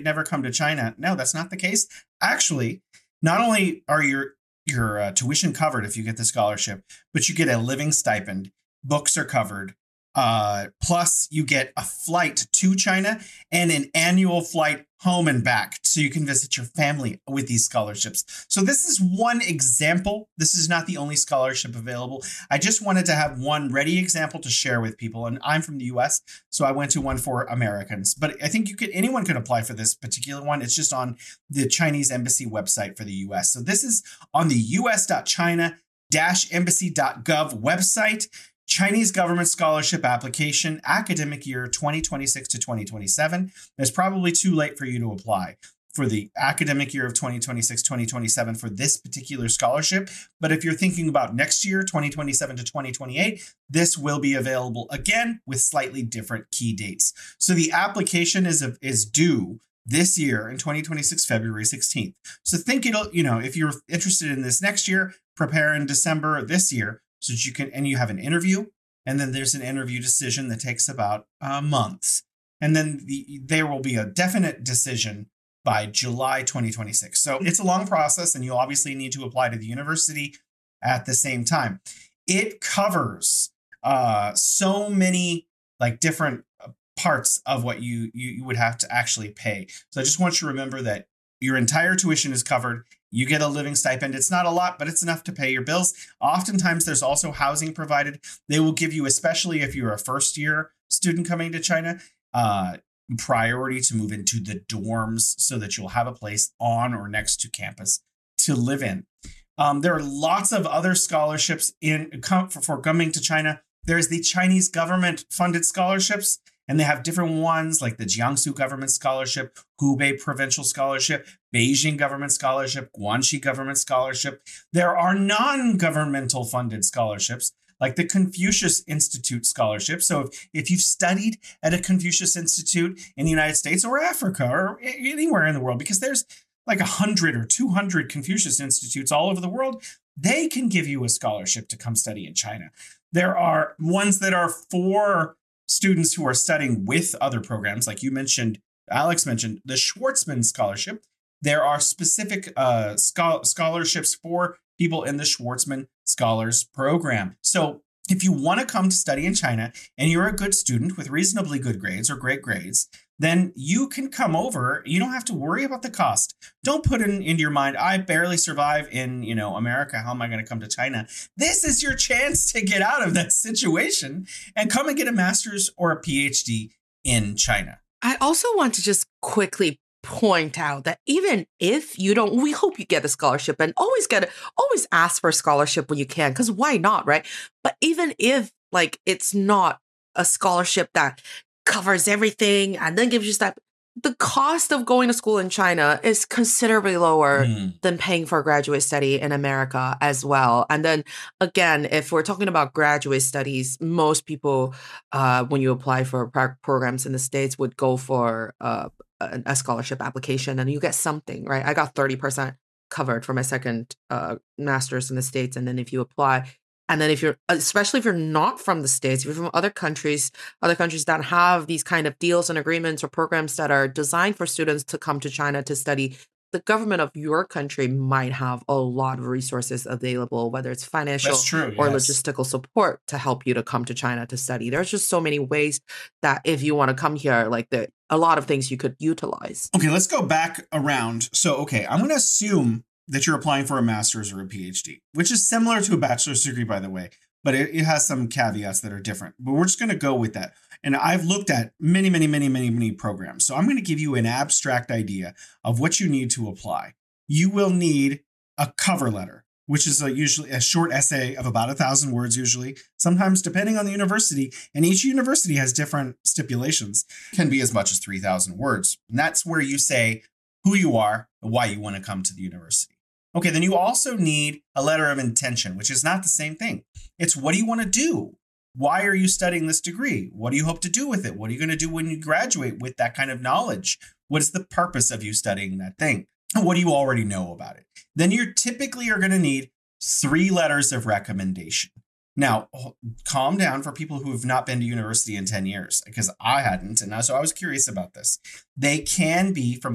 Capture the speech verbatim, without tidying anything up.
never come to China. No, that's not the case. Actually, not only are your your uh, tuition covered if you get the scholarship, but you get a living stipend. Books are covered. Uh, plus, you get a flight to China and an annual flight home and back so you can visit your family with these scholarships. So this is one example. This is not the only scholarship available. I just wanted to have one ready example to share with people. And I'm from the U S, so I went to one for Americans. But I think you could anyone can apply for this particular one. It's just on the Chinese embassy website for the U S. So this is on the u s dot china dash embassy dot gov website. Chinese government scholarship application, academic year twenty twenty-six to twenty twenty-seven. It's probably too late for you to apply for the academic year of twenty twenty-six, twenty twenty-seven for this particular scholarship. But if you're thinking about next year, twenty twenty-seven to twenty twenty-eight, this will be available again with slightly different key dates. So the application is, is due this year in twenty twenty-six, February sixteenth. So think it'll, you know, if you're interested in this next year, prepare in December this year. So that you can, and you have an interview, and then there's an interview decision that takes about uh, months. And then the, there will be a definite decision by July twenty twenty-six. So it's a long process, and you obviously need to apply to the university at the same time. It covers uh, so many like different parts of what you, you, you would have to actually pay. So I just want you to remember that your entire tuition is covered. You get a living stipend. It's not a lot, but it's enough to pay your bills. Oftentimes, there's also housing provided. They will give you, especially if you're a first year student coming to China, uh, priority to move into the dorms so that you'll have a place on or next to campus to live in. Um, there are lots of other scholarships in for, for coming to China. There's the Chinese government funded scholarships. And they have different ones like the Jiangsu Government Scholarship, Hubei Provincial Scholarship, Beijing Government Scholarship, Guangxi Government Scholarship. There are non-governmental funded scholarships like the Confucius Institute Scholarship. So if, if you've studied at a Confucius Institute in the United States or Africa or anywhere in the world, because there's like one hundred or two hundred Confucius Institutes all over the world, they can give you a scholarship to come study in China. There are ones that are for students who are studying with other programs, like you mentioned, Alex mentioned, the Schwartzman Scholarship. There are specific uh, schol- scholarships for people in the Schwartzman Scholars Program. So if you want to come to study in China and you're a good student with reasonably good grades or great grades, then you can come over. You don't have to worry about the cost. Don't put it in, into your mind, I barely survive in, you know, America. How am I going to come to China? This is your chance to get out of that situation and come and get a master's or a P H D in China. I also want to just quickly point out that even if you don't, we hope you get a scholarship, and always get it, always ask for a scholarship when you can, because why not, right? But even if like it's not a scholarship that covers everything and then gives you that, the cost of going to school in China is considerably lower mm. than paying for a graduate study in America as well. And then again, if we're talking about graduate studies, most people, uh, when you apply for pro- programs in the States, would go for uh, a, a scholarship application and you get something, right? I got thirty percent covered for my second uh, master's in the States. And then if you apply, and then if you're, especially if you're not from the States, if you're from other countries, other countries that have these kind of deals and agreements or programs that are designed for students to come to China to study, the government of your country might have a lot of resources available, whether it's financial true, or yes. logistical support to help you to come to China to study. There's just so many ways that if you want to come here, like the, a lot of things you could utilize. Okay, let's go back around. So, okay, I'm going to assume that you're applying for a master's or a P H D, which is similar to a bachelor's degree, by the way, but it, it has some caveats that are different. But we're just going to go with that. And I've looked at many, many, many, many, many programs. So I'm going to give you an abstract idea of what you need to apply. You will need a cover letter, which is a, usually a short essay of about a thousand words, usually, sometimes depending on the university. And each university has different stipulations, can be as much as three thousand words. And that's where you say who you are and why you want to come to the university. Okay, then you also need a letter of intention, which is not the same thing. It's what do you want to do? Why are you studying this degree? What do you hope to do with it? What are you going to do when you graduate with that kind of knowledge? What is the purpose of you studying that thing? And what do you already know about it? Then you typically are going to need three letters of recommendation. Now, calm down for people who have not been to university in ten years, because I hadn't. And so I was curious about this. They can be from